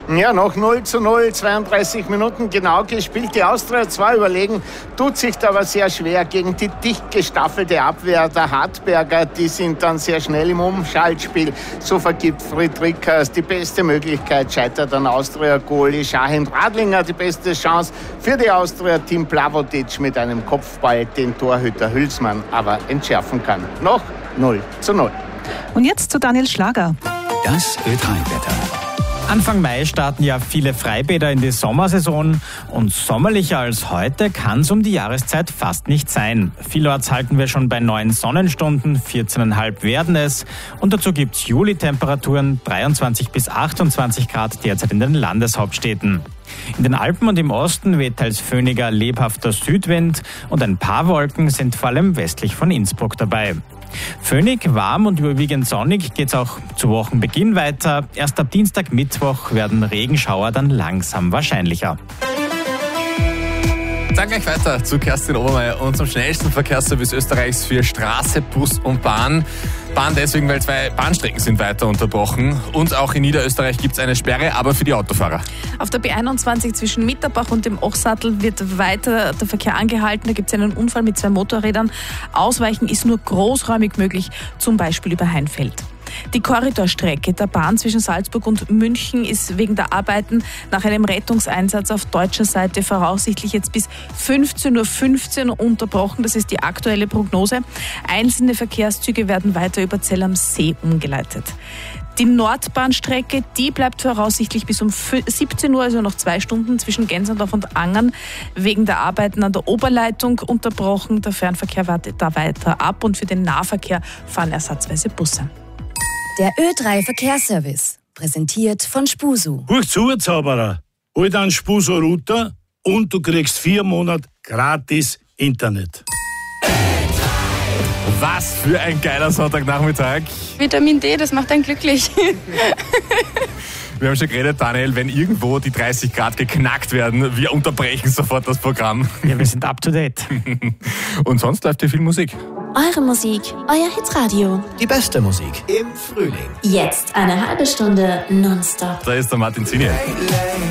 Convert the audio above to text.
Ja, noch 0:0, 32 Minuten genau gespielt. Die Austria zwar überlegen, tut sich aber sehr schwer gegen die dicht gestaffelte Abwehr der Hartberger. Die sind dann sehr schnell im Umschaltspiel. So vergibt Friedrichs die beste Möglichkeit, scheitert an Austria-Goalie Shahin Radlinger. Die beste Chance für die Austria, Tim Plavotic mit einem Kopfball den Torhüter Hülsmann aber entschärfen kann. Noch 0:0. Und jetzt zu Daniel Schlager. Das Ö3-Wetter. Anfang Mai starten ja viele Freibäder in die Sommersaison und sommerlicher als heute kann es um die Jahreszeit fast nicht sein. Vielorts halten wir schon bei 9 Sonnenstunden, 14,5 werden es und dazu gibt es Juli-Temperaturen 23 bis 28 Grad derzeit in den Landeshauptstädten. In den Alpen und im Osten weht teils föhniger, lebhafter Südwind und ein paar Wolken sind vor allem westlich von Innsbruck dabei. Föhnig, warm und überwiegend sonnig geht's auch zu Wochenbeginn weiter. Erst ab Dienstag, Mittwoch werden Regenschauer dann langsam wahrscheinlicher. Dann gleich weiter zu Kerstin Obermeier und zum schnellsten Verkehrsservice Österreichs für Straße, Bus und Bahn. Bahn deswegen, weil 2 Bahnstrecken sind weiter unterbrochen. Und auch in Niederösterreich gibt es eine Sperre, aber für die Autofahrer. Auf der B21 zwischen Mitterbach und dem Ochsattel wird weiter der Verkehr angehalten. Da gibt es einen Unfall mit 2 Motorrädern. Ausweichen ist nur großräumig möglich, zum Beispiel über Heinfeld. Die Korridorstrecke der Bahn zwischen Salzburg und München ist wegen der Arbeiten nach einem Rettungseinsatz auf deutscher Seite voraussichtlich jetzt bis 15:15 Uhr unterbrochen. Das ist die aktuelle Prognose. Einzelne Verkehrszüge werden weiter über Zell am See umgeleitet. Die Nordbahnstrecke, die bleibt voraussichtlich bis um 17 Uhr, also noch 2 Stunden zwischen Gensendorf und Angern, wegen der Arbeiten an der Oberleitung unterbrochen. Der Fernverkehr wartet da weiter ab und für den Nahverkehr fahren ersatzweise Busse. Der Ö3 Verkehrsservice, präsentiert von Spusu. Huch zu, Zauberer. Hol dann Spusu-Router und du kriegst 4 Monate gratis Internet. Was für ein geiler Sonntagnachmittag. Vitamin D, das macht einen glücklich. Wir haben schon geredet, Daniel, wenn irgendwo die 30 Grad geknackt werden, wir unterbrechen sofort das Programm. Ja, wir sind up to date. Und sonst läuft hier viel Musik. Eure Musik, euer Hitradio. Die beste Musik im Frühling. Jetzt eine halbe Stunde nonstop. Da ist der Martin Zinni.